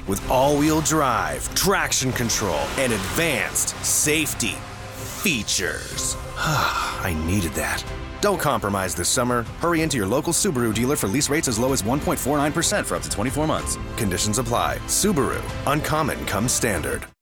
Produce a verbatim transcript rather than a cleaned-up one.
with all-wheel drive, traction control, and advanced safety features. I needed that. Don't compromise this summer. Hurry into your local Subaru dealer for lease rates as low as one point four nine percent for up to twenty-four months. Conditions apply. Subaru. Uncommon comes standard.